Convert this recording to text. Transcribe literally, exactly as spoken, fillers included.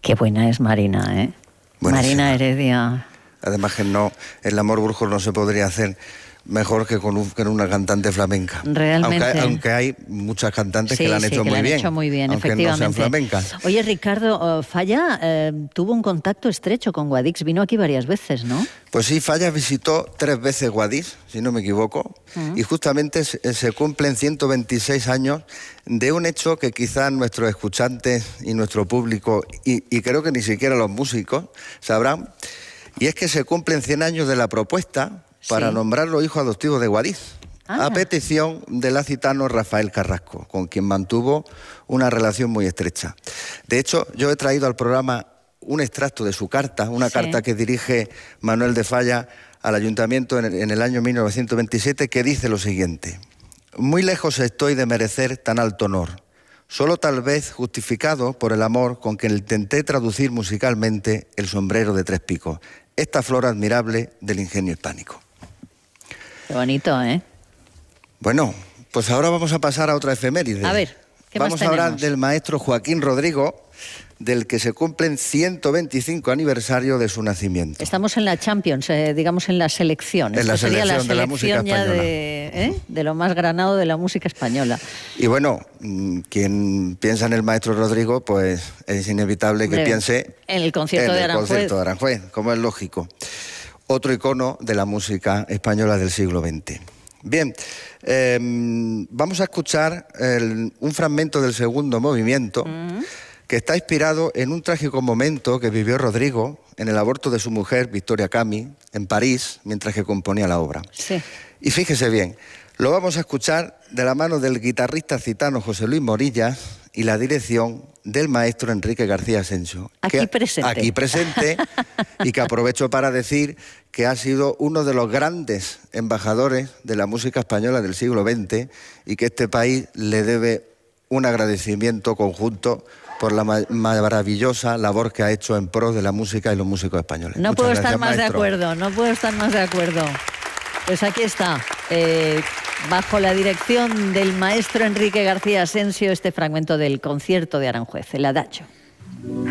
Qué buena es Marina, ¿eh? Buenísima. Marina Heredia. Además que no, el amor brujo no se podría hacer mejor que con, un, que una cantante flamenca. Realmente. Aunque, aunque hay muchas cantantes Sí, que la han sí, hecho que muy la han bien. hecho muy bien, aunque efectivamente. no sean flamencas. Oye, Ricardo, uh, Falla eh, tuvo un contacto estrecho con Guadix, vino aquí varias veces, ¿no? Pues sí, Falla visitó tres veces Guadix, si no me equivoco, uh-huh. y justamente se, se cumplen ciento veintiséis años de un hecho que quizás nuestros escuchantes y nuestro público, y, y creo que ni siquiera los músicos, sabrán, y es que se cumplen cien años de la propuesta para sí. nombrarlo hijo adoptivo de Guadix, ah. a petición del acitano Rafael Carrasco, con quien mantuvo una relación muy estrecha. De hecho, yo he traído al programa un extracto de su carta, una sí. carta que dirige Manuel de Falla al ayuntamiento en el, en el año mil novecientos veintisiete, que dice lo siguiente: muy lejos estoy de merecer tan alto honor, solo tal vez justificado por el amor con que intenté traducir musicalmente el sombrero de tres picos, esta flor admirable del ingenio hispánico. Qué bonito, ¿eh? Bueno, pues ahora vamos a pasar a otra efeméride. A ver, ¿qué Vamos más tenemos? a hablar del maestro Joaquín Rodrigo, del que se cumplen ciento veinticinco aniversario de su nacimiento. Estamos en la Champions, eh, digamos en la selección. En Esto la sería selección la de la música selección ya española. de, ¿eh? de lo más granado de la música española. Y bueno, quien piensa en el maestro Rodrigo, pues es inevitable que Breve. piense en el concierto en de el Aranjuez. concierto de Aranjuez, como es lógico. Otro icono de la música española del siglo veinte. Bien, eh, vamos a escuchar el, un fragmento del segundo movimiento uh-huh. que está inspirado en un trágico momento que vivió Rodrigo en el aborto de su mujer, Victoria Cami, en París, mientras que componía la obra. Sí. Y fíjese bien, lo vamos a escuchar de la mano del guitarrista citano José Luis Morillas y la dirección del maestro Enrique García Asensio. Aquí que, presente. Aquí presente, y que aprovecho para decir que ha sido uno de los grandes embajadores de la música española del siglo veinte y que este país le debe un agradecimiento conjunto por la ma maravillosa labor que ha hecho en pro de la música y los músicos españoles. No Muchas puedo gracias, estar más maestro. de acuerdo, no puedo estar más de acuerdo. Pues aquí está, eh, bajo la dirección del maestro Enrique García Asensio, este fragmento del concierto de Aranjuez, el Adagio.